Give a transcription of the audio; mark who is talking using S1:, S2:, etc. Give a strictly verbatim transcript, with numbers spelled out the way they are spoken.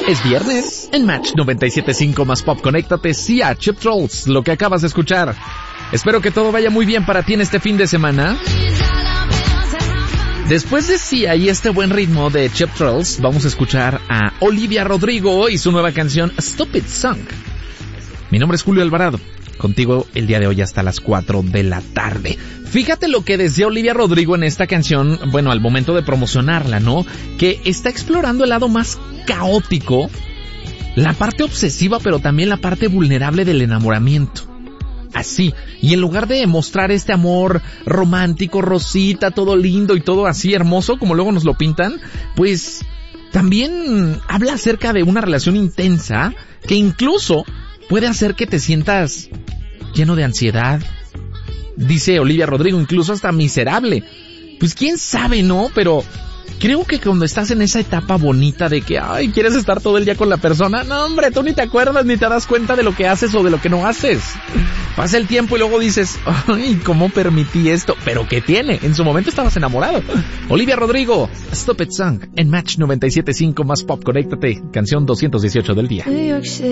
S1: Es viernes, en Match noventa y siete punto cinco más Pop, conéctate, sí a Cheap Thrills, lo que acabas de escuchar. Espero que todo vaya muy bien para ti en este fin de semana. Después de Sia y este buen ritmo de Cheap Thrills, vamos a escuchar a Olivia Rodrigo y su nueva canción Stupid Song. Mi nombre es Julio Alvarado, contigo el día de hoy hasta las cuatro de la tarde. Fíjate lo que decía Olivia Rodrigo en esta canción, bueno, al momento de promocionarla, ¿no? Que está explorando el lado más caótico, la parte obsesiva, pero también la parte vulnerable del enamoramiento. Así, y en lugar de mostrar este amor romántico, rosita, todo lindo y todo así hermoso, como luego nos lo pintan, pues también habla acerca de una relación intensa que incluso puede hacer que te sientas lleno de ansiedad. Dice Olivia Rodrigo, incluso hasta miserable. Pues quién sabe, ¿no? Pero creo que cuando estás en esa etapa bonita de que, ay, quieres estar todo el día con la persona, no, hombre, tú ni te acuerdas ni te das cuenta de lo que haces o de lo que no haces. Pasa el tiempo y luego dices, ay, ¿cómo permití esto? ¿Pero qué tiene? En su momento estabas enamorado. Olivia Rodrigo, Stupid Song, en Match noventa y siete punto cinco más Pop, conéctate, canción doscientos dieciocho del día.